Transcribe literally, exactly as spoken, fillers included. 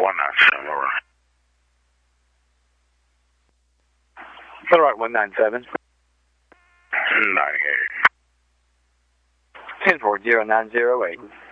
one nine seven, over. All right, one nine seven. ninety-eight. ten four zero nine zero eight.